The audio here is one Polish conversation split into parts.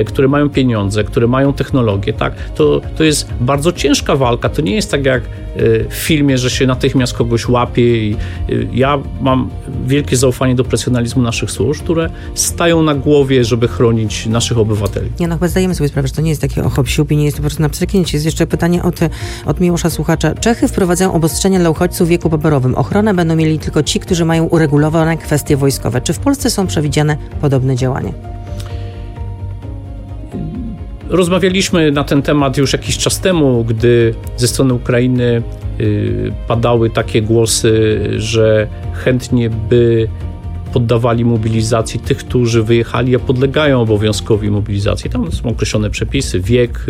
które mają pieniądze, które mają technologię, tak, to jest bardzo ciężka walka. To nie jest tak jak w filmie, że się natychmiast kogoś łapie i ja mam wielkie zaufanie do profesjonalizmu naszych służb, które stają na głowie, żeby chronić naszych obywateli. Nie, no chyba zdajemy sobie sprawę, że to nie jest takie hop-siup i nie jest to po prostu na przeknięcie. Jest jeszcze pytanie od Miłosza Słuchacza. Czechy wprowadzają obostrzenia dla uchodźców w wieku poborowym. Ochronę będą mieli tylko ci, którzy mają uregulowane kwestie wojskowe. Czy w Polsce są przewidziane podobne działania? Rozmawialiśmy na ten temat już jakiś czas temu, gdy ze strony Ukrainy padały takie głosy, że chętnie by poddawali mobilizacji tych, którzy wyjechali, a podlegają obowiązkowi mobilizacji. Tam są określone przepisy, wiek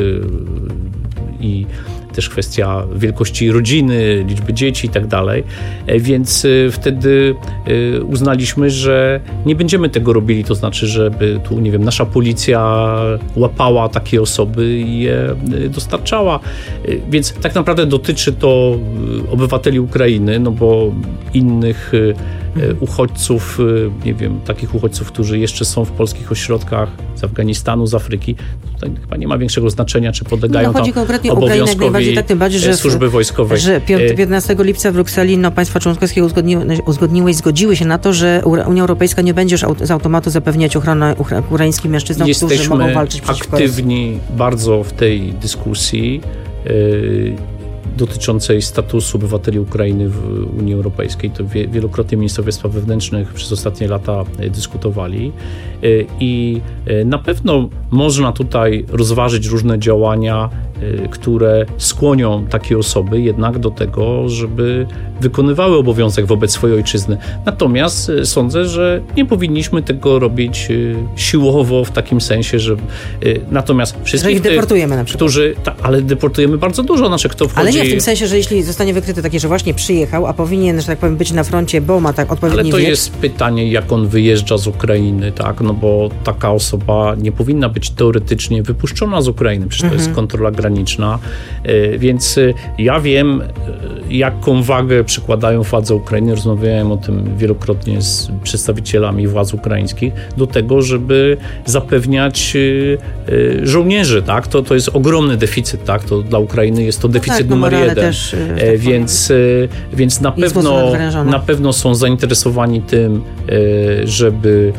i też kwestia wielkości rodziny, liczby dzieci i tak dalej. Więc wtedy uznaliśmy, że nie będziemy tego robili, to znaczy, żeby tu, nie wiem, nasza policja łapała takie osoby i je dostarczała. Więc tak naprawdę dotyczy to obywateli Ukrainy, no bo innych uchodźców, nie wiem, takich uchodźców, którzy jeszcze są w polskich ośrodkach z Afganistanu, z Afryki, tutaj chyba nie ma większego znaczenia, czy podlegają tam obowiązkowi tak, tym bardziej, że służby wojskowej. Że 15 lipca w Brukseli państwa członkowskie zgodziły się na to, że Unia Europejska nie będzie już z automatu zapewniać ochronę ukraińskim mężczyznom, którzy mogą walczyć przeciwko Rosji. Jesteśmy aktywni bardzo w tej dyskusji dotyczącej statusu obywateli Ukrainy w Unii Europejskiej. To wielokrotnie ministrowie spraw wewnętrznych przez ostatnie lata dyskutowali i na pewno można tutaj rozważyć różne działania, które skłonią takie osoby jednak do tego, żeby wykonywały obowiązek wobec swojej ojczyzny. Natomiast sądzę, że nie powinniśmy tego robić siłowo w takim sensie, że natomiast wszystkich ich deportujemy na przykład. Którzy, ale deportujemy bardzo dużo, kto wchodzi... Ale nie w tym sensie, że jeśli zostanie wykryte takie, że właśnie przyjechał, a powinien, że tak powiem, być na froncie, bo ma tak odpowiedni wiek. Ale to jest pytanie, jak on wyjeżdża z Ukrainy, tak? No bo taka osoba nie powinna być teoretycznie wypuszczona z Ukrainy, przecież to jest kontrola graniczna, więc ja wiem, jaką wagę przykładają władze Ukrainy, rozmawiałem o tym wielokrotnie z przedstawicielami władz ukraińskich, do tego, żeby zapewniać żołnierzy, tak? To jest ogromny deficyt, tak? To dla Ukrainy jest to deficyt numer jeden. Też, więc na pewno są zainteresowani tym, żeby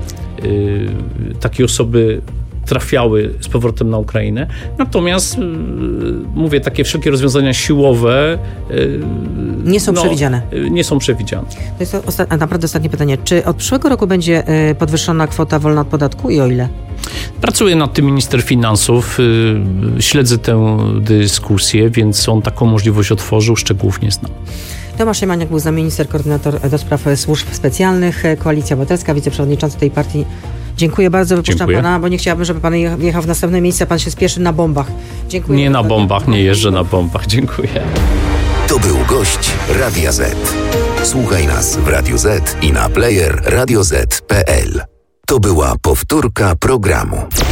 takie osoby trafiały z powrotem na Ukrainę. Natomiast mówię, takie wszelkie rozwiązania siłowe nie są przewidziane. Nie są przewidziane. To jest naprawdę ostatnie pytanie. Czy od przyszłego roku będzie podwyższona kwota wolna od podatku i o ile? Pracuje nad tym minister finansów. Śledzę tę dyskusję, więc on taką możliwość otworzył. Szczegółów nie znam. Tomasz Siemaniak był z nami, minister koordynator do spraw służb specjalnych, Koalicja Obywatelska, wiceprzewodniczący tej partii. Dziękuję bardzo, wypuszczam pana, bo nie chciałabym, żeby pan jechał w następne miejsce, pan się spieszy na bombach. Dziękuję. Nie na bombach, nie jeżdżę na bombach. Dziękuję. To był gość Radia Z. Słuchaj nas w Radio Z i na player radioz.pl. To była powtórka programu.